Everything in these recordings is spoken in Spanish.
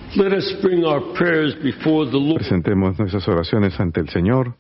Let us bring our prayers before the Lord. Presentemos nuestras oraciones ante el Señor.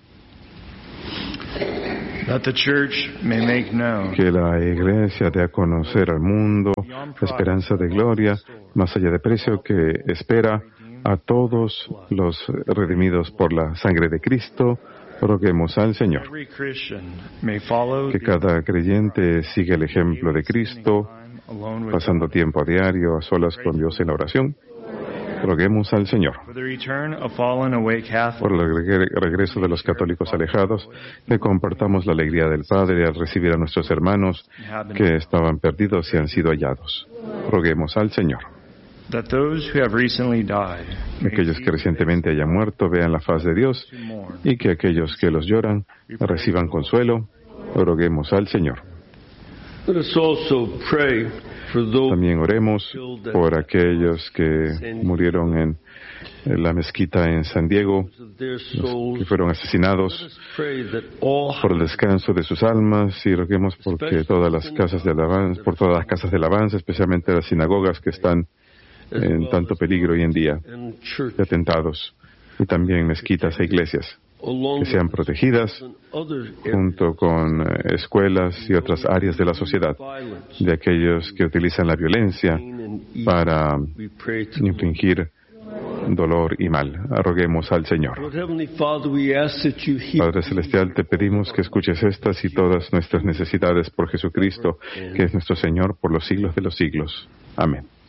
That the church may make known Que la Iglesia dé a conocer al mundo la esperanza de gloria, más allá de precio, que espera a todos los redimidos por la sangre de Cristo. Roguemos al Señor. every Christian may follow Que cada creyente siga el ejemplo de Cristo, alone with pasando tiempo a diario a solas con Dios en la oración. Roguemos al Señor. for the return of fallen away Catholics. Por el regreso de los católicos alejados, que compartamos la alegría del Padre al recibir a nuestros hermanos que estaban perdidos y han sido hallados. Roguemos al Señor. That those who have recently died may Aquellos see que recientemente hayan muerto vean la faz de Dios to mourn. y que aquellos que los lloran reciban consuelo. Roguemos al Señor. Let us also pray for those También oremos por aquellos que murieron en la mezquita en San Diego, of their los souls. que fueron asesinados, Let us pray that all por el descanso de sus almas, y roguemos porque todas las casas de alabanza, por todas las casas de alabanza, especialmente las sinagogas que están en tanto peligro hoy en día and church de atentados, y también mezquitas e iglesias, along que sean with protegidas and other junto con escuelas y otras áreas de la sociedad, violence de aquellos que utilizan la violencia and evil. para We pray to infligir dolor y mal. Roguemos al Señor. Lord Heavenly Father, we ask that you heal Padre Celestial, te pedimos que escuches estas y todas nuestras necesidades por Jesucristo, que es nuestro Señor por los siglos de los siglos. Amén.